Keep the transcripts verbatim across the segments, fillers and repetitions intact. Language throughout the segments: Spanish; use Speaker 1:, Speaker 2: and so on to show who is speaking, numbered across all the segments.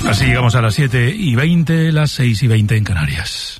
Speaker 1: Así llegamos a las siete y veinte, las seis y veinte en Canarias.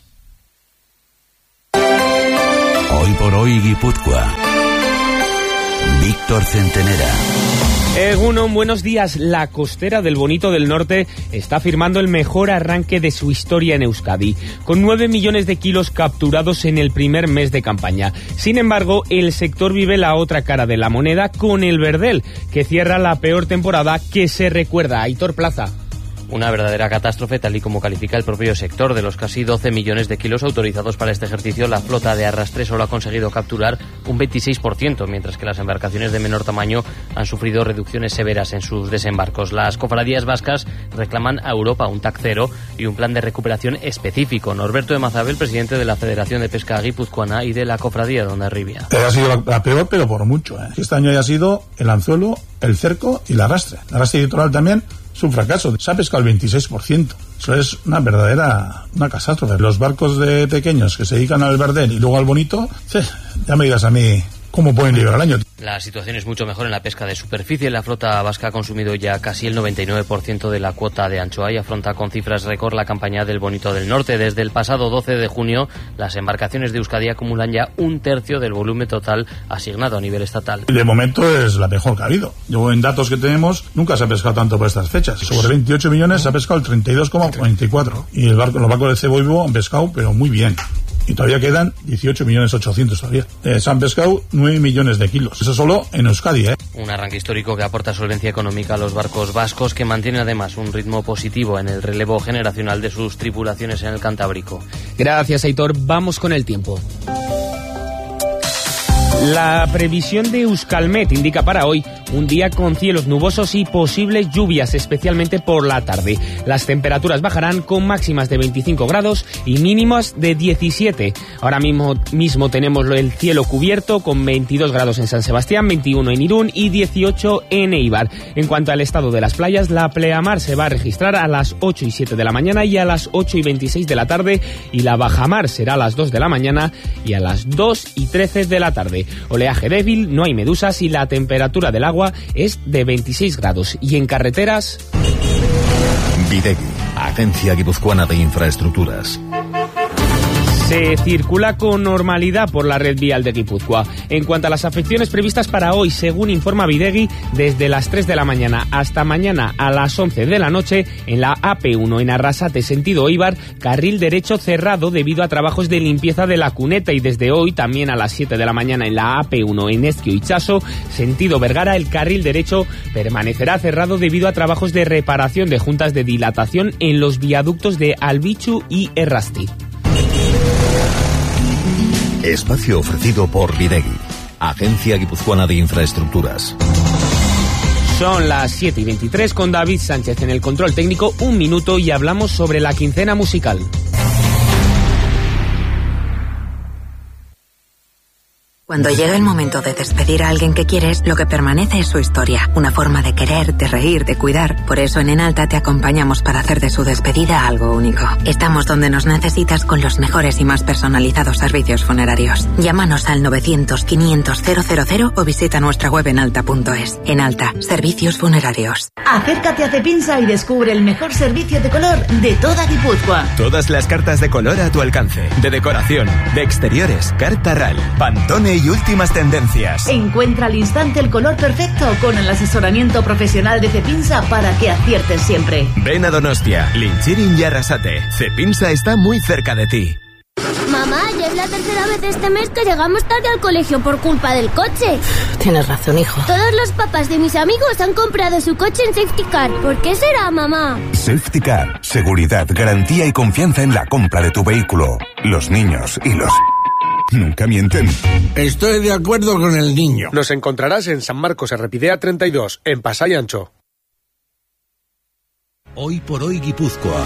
Speaker 2: Hoy por hoy Guipúzcoa. Víctor Centenera.
Speaker 3: Egunon, buenos días. La costera del Bonito del Norte está firmando el mejor arranque de su historia en Euskadi, con nueve millones de kilos capturados en el primer mes de campaña. Sin embargo, el sector vive la otra cara de la moneda con el verdel, que cierra la peor temporada que se recuerda. Aitor Plaza.
Speaker 4: Una verdadera catástrofe, tal y como califica el propio sector. De los casi doce millones de kilos autorizados para este ejercicio, la flota de arrastre solo ha conseguido capturar un veintiséis por ciento, mientras que las embarcaciones de menor tamaño han sufrido reducciones severas en sus desembarcos. Las cofradías vascas reclaman a Europa un T A C cero y un plan de recuperación específico. Norberto de Mazabel, presidente de la Federación de Pesca Guipuzcoana y de la Cofradía de Hondarribia.
Speaker 5: Ha sido la, la peor, pero por mucho. ¿eh? Este año haya sido el anzuelo, el cerco y el arrastre. El arrastre litoral también es un fracaso. Se ha pescado el veintiséis por ciento. Eso es una verdadera una catástrofe. Los barcos de pequeños que se dedican al verdel y luego al bonito, sí, ya me digas a mí cómo pueden llegar al año.
Speaker 4: La situación es mucho mejor en la pesca de superficie. La flota vasca ha consumido ya casi el noventa y nueve por ciento de la cuota de anchoa y afronta con cifras récord la campaña del Bonito del Norte. Desde el pasado doce de junio, las embarcaciones de Euskadi acumulan ya un tercio del volumen total asignado a nivel estatal.
Speaker 5: De momento es la mejor que ha habido. Yo, en datos que tenemos, nunca se ha pescado tanto por estas fechas. Sobre veintiocho millones se ha pescado el treinta y dos coma cuarenta y cuatro. Y el barco, los barcos de Cebo y Vivo han pescado, pero muy bien. Y todavía quedan dieciocho millones ochocientos todavía. Eh, se han pescado nueve millones de kilos. Eso solo en Euskadi, ¿eh?
Speaker 4: Un arranque histórico que aporta solvencia económica a los barcos vascos, que mantienen además un ritmo positivo en el relevo generacional de sus tripulaciones en el Cantábrico.
Speaker 3: Gracias, Aitor. Vamos con el tiempo. La previsión de Euskalmet indica para hoy un día con cielos nubosos y posibles lluvias, especialmente por la tarde. Las temperaturas bajarán con máximas de veinticinco grados y mínimas de diecisiete. Ahora mismo, mismo tenemos el cielo cubierto con veintidós grados en San Sebastián, veintiuno en Irún y dieciocho en Eibar. En cuanto al estado de las playas, la pleamar se va a registrar a las ocho y siete de la mañana y a las ocho y veintiséis de la tarde, y la bajamar será a las dos de la mañana y a las dos y trece de la tarde. Oleaje débil, no hay medusas y la temperatura del agua es de veintiséis grados. Y en carreteras...
Speaker 2: Videgui, Agencia Guipuzcoana de Infraestructuras.
Speaker 3: Se circula con normalidad por la red vial de Guipúzcoa. En cuanto a las afecciones previstas para hoy, según informa Videgui, desde las tres de la mañana hasta mañana a las once de la noche, en la A P uno en Arrasate sentido Eibar, carril derecho cerrado debido a trabajos de limpieza de la cuneta, y desde hoy también a las siete de la mañana en la A P uno en Ezkio Itxaso sentido Vergara, el carril derecho permanecerá cerrado debido a trabajos de reparación de juntas de dilatación en los viaductos de Albichu y Errasti.
Speaker 2: Espacio ofrecido por Videgui, Agencia Guipuzcoana de Infraestructuras.
Speaker 3: Son las siete y veintitrés con David Sánchez en el control técnico. Un minuto y hablamos sobre la quincena musical.
Speaker 6: Cuando llega el momento de despedir a alguien que quieres, lo que permanece es su historia, una forma de querer, de reír, de cuidar. Por eso en Enalta te acompañamos para hacer de su despedida algo único. Estamos donde nos necesitas con los mejores y más personalizados servicios funerarios. Llámanos al novecientos, quinientos, cero cero cero o visita nuestra web enalta punto es. Enalta, servicios funerarios.
Speaker 7: Acércate a Cepinsa y descubre el mejor servicio de color de toda Guipúzcoa.
Speaker 8: Todas las cartas de color a tu alcance. De decoración, de exteriores, carta R A L, Pantone y últimas tendencias.
Speaker 7: Encuentra al instante el color perfecto con el asesoramiento profesional de Cepinsa para que aciertes siempre.
Speaker 8: Ven a Donostia, Linchirin y Arrasate. Cepinsa está muy cerca de ti.
Speaker 9: Mamá, ya es la tercera vez este mes que llegamos tarde al colegio por culpa del coche.
Speaker 6: Tienes razón, hijo.
Speaker 9: Todos los papás de mis amigos han comprado su coche en Safety Car. ¿Por qué será, mamá?
Speaker 10: Safety Car. Seguridad, garantía y confianza en la compra de tu vehículo. Los niños y los... nunca mienten.
Speaker 11: Estoy de acuerdo con el niño.
Speaker 12: Nos encontrarás en San Marcos Errepidea treinta y dos, en Pasai Ancho.
Speaker 2: Hoy por hoy Guipúzcoa.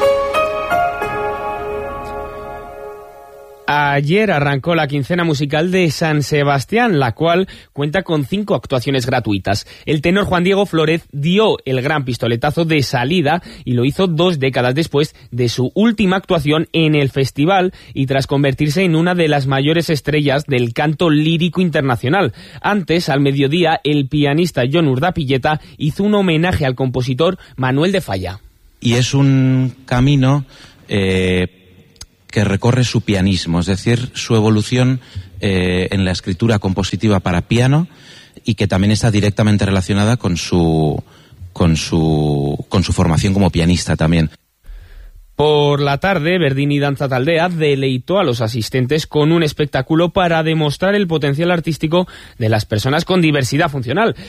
Speaker 3: Ayer arrancó la quincena musical de San Sebastián, la cual cuenta con cinco actuaciones gratuitas. El tenor Juan Diego Flórez dio el gran pistoletazo de salida y lo hizo dos décadas después de su última actuación en el festival y tras convertirse en una de las mayores estrellas del canto lírico internacional. Antes, al mediodía, el pianista Jon Urdapilleta hizo un homenaje al compositor Manuel de Falla.
Speaker 13: y es un camino eh, que recorre su pianismo, es decir, su evolución eh, en la escritura compositiva para piano, y que también está directamente relacionada con su con su con su formación como pianista también.
Speaker 3: Por la tarde, Berdini Danza Taldea deleitó a los asistentes con un espectáculo para demostrar el potencial artístico de las personas con diversidad funcional.